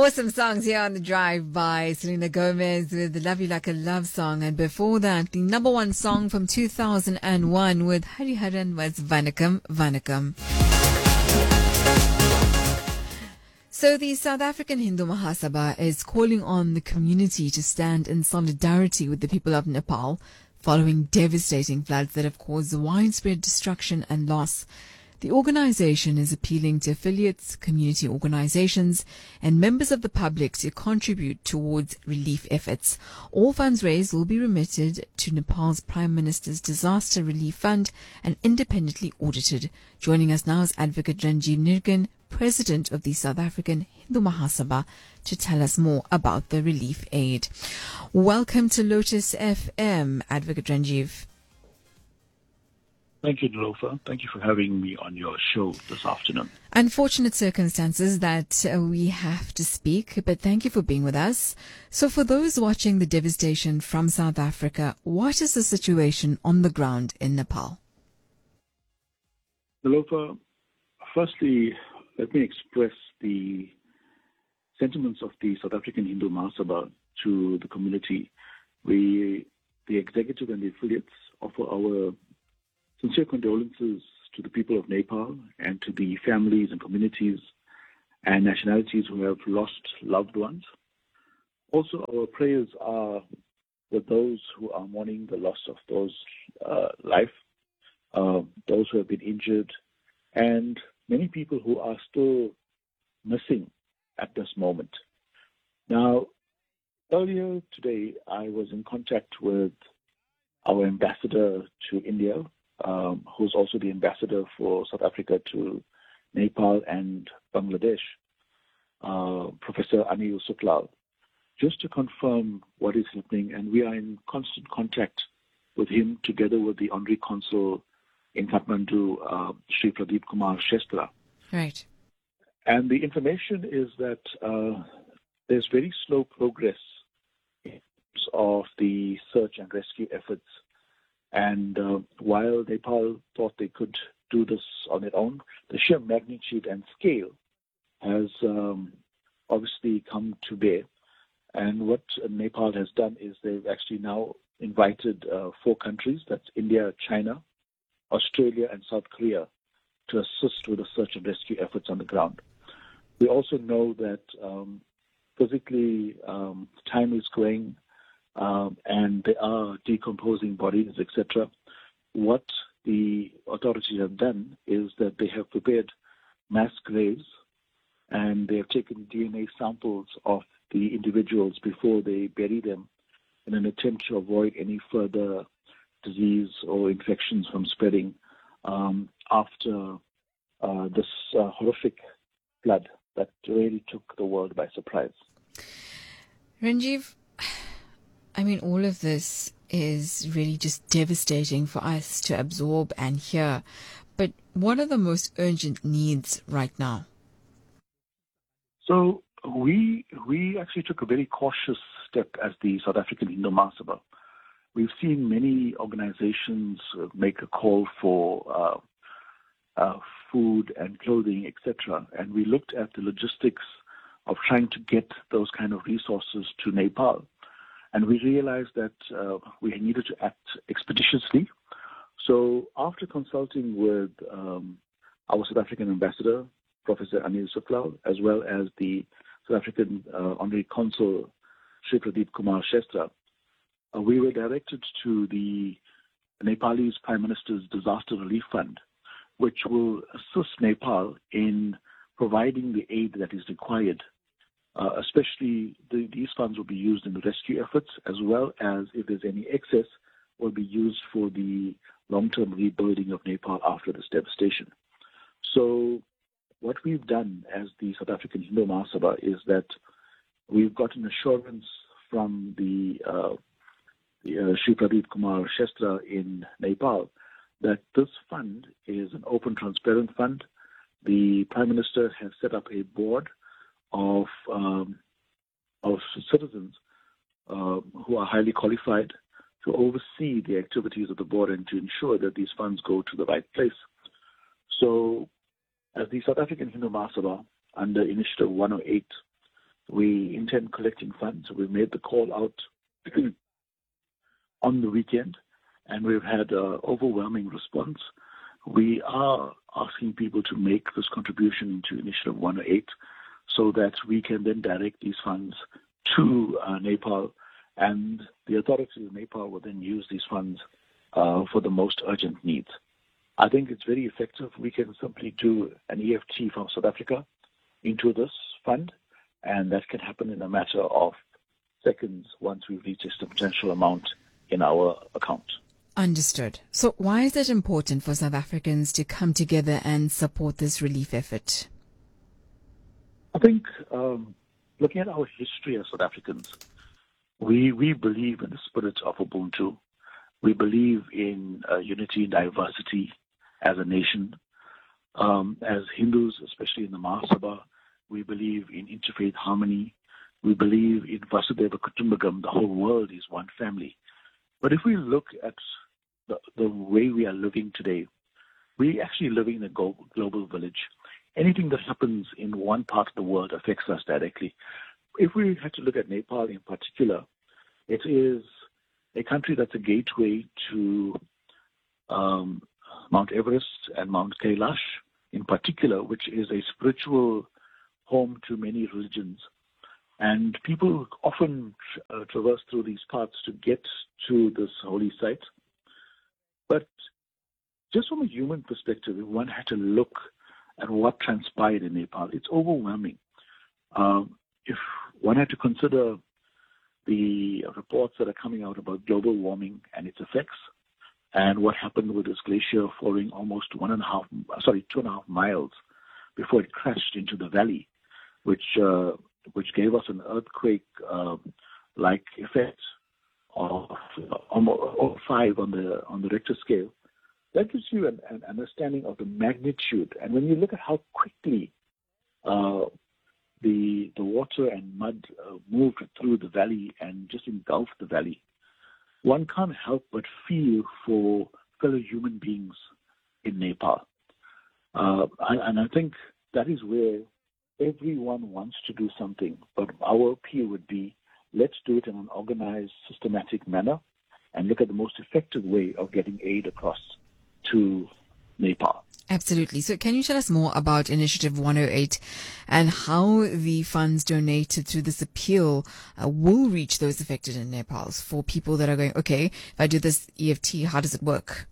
Awesome songs here on The Drive by Selena Gomez with the Love You Like a Love Song. And before that, the number one song from 2001 with Hariharan was Vanakkam Vanakkam. So the South African Hindu Mahasabha is calling on the community to stand in solidarity with the people of Nepal following devastating floods that have caused widespread destruction and loss. The organization is appealing to affiliates, community organizations, and members of the public to contribute towards relief efforts. All funds raised will be remitted to Nepal's Prime Minister's Disaster Relief Fund and independently audited. Joining us now is Advocate Ranjiv Nirgin, President of the South African Hindu Mahasabha, to tell us more about the relief aid. Welcome to Lotus FM, Advocate Ranjiv. Thank you, Nilofer. Thank you for having me on your show this afternoon. Unfortunate circumstances that we have to speak, but thank you for being with us. So for those watching the devastation from South Africa, what is the situation on the ground in Nepal? Nilofer, firstly, let me express the sentiments of the South African Hindu Mahasabha to the community. We, the executive and the affiliates, offer our sincere condolences to the people of Nepal and to the families and communities and nationalities who have lost loved ones. Also, our prayers are with those who are mourning the loss of those life, those who have been injured, and many people who are still missing at this moment. Now, earlier today, I was in contact with our ambassador to India, who's also the ambassador for South Africa to Nepal and Bangladesh, Professor Anil Suklal, just to confirm what is happening. And we are in constant contact with him together with the Honorary Consul in Kathmandu, Sri Pradeep Kumar Shestra. Right. And the information is that there's very slow progress in terms of the search and rescue efforts. And while Nepal thought they could do this on their own, the sheer magnitude and scale has obviously come to bear. And what Nepal has done is they've actually now invited 4 countries, that's India, China, Australia, and South Korea, to assist with the search and rescue efforts on the ground. We also know that physically time is going, and they are decomposing bodies, etc. What the authorities have done is that they have prepared mass graves and they have taken DNA samples of the individuals before they bury them in an attempt to avoid any further disease or infections from spreading after this horrific flood that really took the world by surprise. Ranjiv, I mean, all of this is really just devastating for us to absorb and hear. But what are the most urgent needs right now? So we actually took a very cautious step as the South African Hindu Mahasabha. We've seen many organizations make a call for food and clothing, etc. And we looked at the logistics of trying to get those kind of resources to Nepal. And we realized that we needed to act expeditiously. So after consulting with our South African ambassador, Professor Anil Suklal, as well as the South African Honorary Consul, Sri Pradeep Kumar Shestra, we were directed to the Nepalese Prime Minister's Disaster Relief Fund, which will assist Nepal in providing the aid that is required. Especially these funds will be used in the rescue efforts, as well as if there's any excess, will be used for the long-term rebuilding of Nepal after this devastation. So what we've done as the South African Hindu Mahasabha is that we've got an assurance from the Sri Pradeep Kumar Shestra in Nepal that this fund is an open, transparent fund. The Prime Minister has set up a board of citizens who are highly qualified to oversee the activities of the board and to ensure that these funds go to the right place. So, as the South African Hindu Mahasabha, under Initiative 108, we intend collecting funds. We made the call out on the weekend, and we've had an overwhelming response. We are asking people to make this contribution into Initiative 108 so that we can then direct these funds to Nepal, and the authorities of Nepal will then use these funds for the most urgent needs. I think it's very effective. We can simply do an EFT from South Africa into this fund, and that can happen in a matter of seconds once we've reached a substantial amount in our account. Understood. So why is it important for South Africans to come together and support this relief effort? I think looking at our history as South Africans, we believe in the spirit of Ubuntu. We believe in unity and diversity as a nation. As Hindus, especially in the Mahasabha, we believe in interfaith harmony. We believe in Vasudhaiva Kutumbakam, the whole world is one family. But if we look at the way we are living today, we actually living in a global village. Anything that happens in one part of the world affects us directly. If we had to look at Nepal in particular, it is a country that's a gateway to Mount Everest and Mount Kailash in particular, which is a spiritual home to many religions. And people often traverse through these paths to get to this holy site. But just from a human perspective, if one had to look at what transpired in Nepal, it's overwhelming. If one had to consider the reports that are coming out about global warming and its effects, and what happened with this glacier falling almost 2.5 miles before it crashed into the valley, which gave us an earthquake-like effect of almost 5 on the Richter scale. That gives you an understanding of the magnitude. And when you look at how quickly the water and mud moved through the valley and just engulfed the valley, one can't help but feel for fellow human beings in Nepal. And I think that is where everyone wants to do something. But our appeal would be, let's do it in an organized, systematic manner and look at the most effective way of getting aid across to Nepal. Absolutely. So can you tell us more about Initiative 108 and how the funds donated through this appeal will reach those affected in Nepal for people that are going, okay, if I do this EFT, how does it work?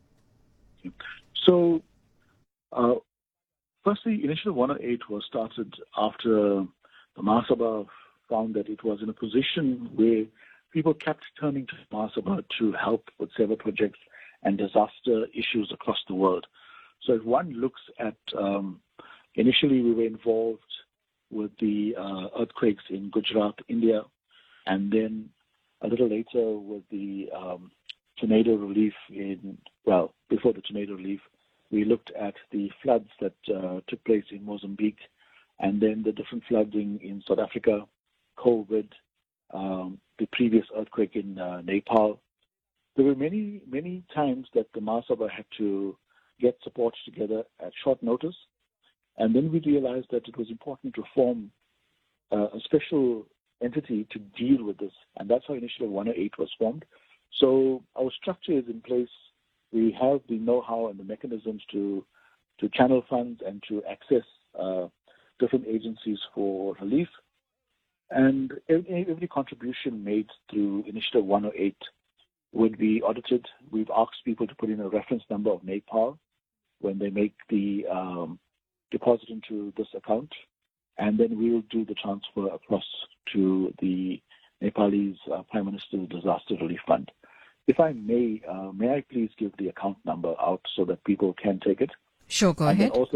So, firstly, Initiative 108 was started after the Mahasabha found that it was in a position where people kept turning to Mahasabha to help with several projects and disaster issues across the world. So if one looks at, initially we were involved with the earthquakes in Gujarat, India, and then a little later with the tornado relief before the tornado relief, we looked at the floods that took place in Mozambique, and then the different flooding in South Africa, COVID, the previous earthquake in Nepal. There were many, many times that the Mahasabha had to get support together at short notice. And then we realized that it was important to form a special entity to deal with this. And that's how Initiative 108 was formed. So our structure is in place. We have the know-how and the mechanisms to channel funds and to access different agencies for relief. And every contribution made through Initiative 108 would be audited. We've asked people to put in a reference number of Nepal when they make the deposit into this account, and then we'll do the transfer across to the Nepalese Prime Minister's Disaster Relief Fund. If I may I please give the account number out so that people can take it? Sure, go ahead. Also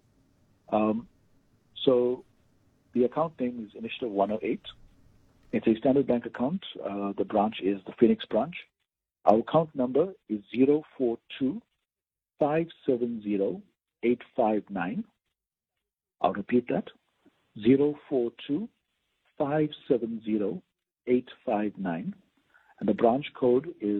so the account name is Initiative 108. It's a Standard Bank account. The branch is the Phoenix branch. Our account number is 042 570 859. I'll repeat that. 042 570 859. And the branch code is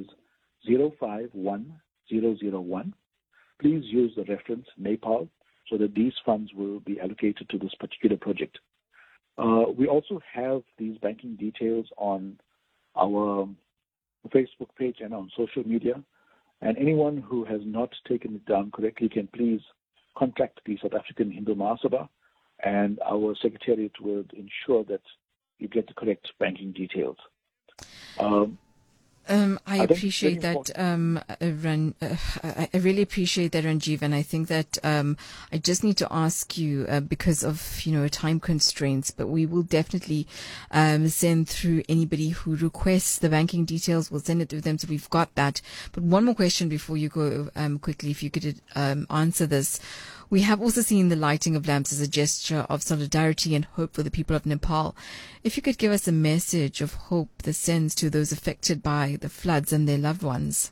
051001. Please use the reference Nepal so that these funds will be allocated to this particular project. We also have these banking details on our Facebook page and on social media. And anyone who has not taken it down correctly can please contact the South African Hindu Mahasabha, and our secretariat will ensure that you get the correct banking details. I appreciate that, I really appreciate that, Ranjiv, and I think that I just need to ask you because of time constraints, but we will definitely send through anybody who requests the banking details. We'll send it to them, so we've got that. But one more question before you go, quickly, if you could answer this. We have also seen the lighting of lamps as a gesture of solidarity and hope for the people of Nepal. If you could give us a message of hope that sends to those affected by the floods and their loved ones.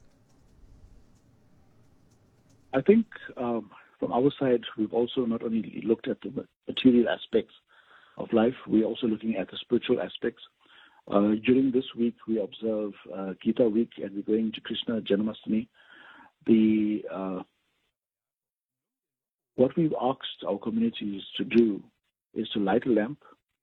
I think from our side, we've also not only looked at the material aspects of life, we're also looking at the spiritual aspects. During this week, we observe Gita week, and we're going to Krishna Janmashtami. What we've asked our communities to do is to light a lamp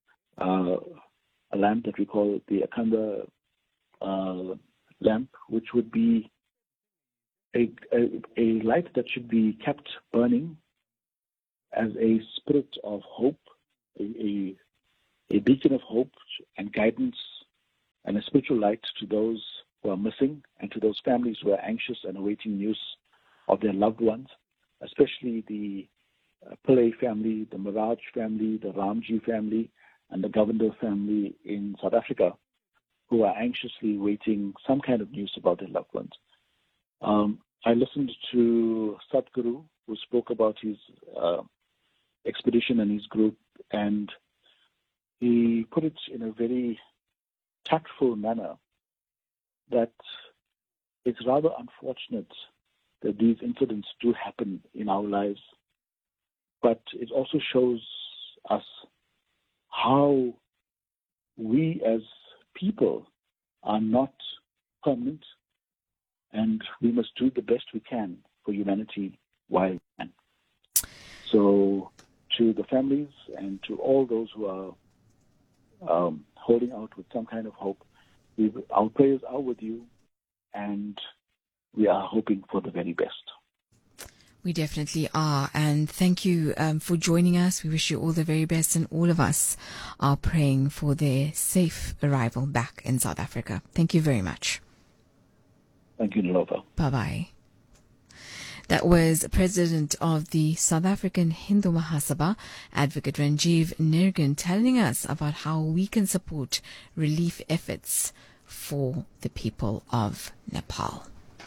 that we call the Akhanda lamp, which would be a light that should be kept burning as a spirit of hope, a beacon of hope and guidance, and a spiritual light to those who are missing and to those families who are anxious and awaiting news of their loved ones, especially the Pillay family, the Miraj family, the Ramji family, and the Governor family in South Africa, who are anxiously waiting some kind of news about their loved ones. I listened to Sadhguru, who spoke about his expedition and his group, and he put it in a very tactful manner that it's rather unfortunate that these incidents do happen in our lives, but it also shows us how we as people are not permanent, and we must do the best we can for humanity while we can. So to the families and to all those who are holding out with some kind of hope, our prayers are with you, and we are hoping for the very best. We definitely are. And thank you for joining us. We wish you all the very best, and all of us are praying for their safe arrival back in South Africa. Thank you very much. Thank you, Nilofa. Bye-bye. That was President of the South African Hindu Mahasabha, Advocate Ranjiv Nirgin, telling us about how we can support relief efforts for the people of Nepal.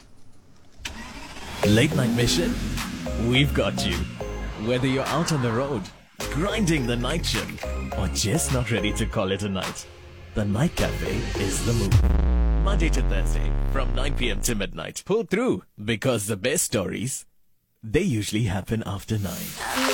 Late night mission? We've got you. Whether you're out on the road, grinding the night shift, or just not ready to call it a night, the Night Cafe is the move. Monday to Thursday from 9 p.m. to midnight. Pull through, because the best stories, they usually happen after 9.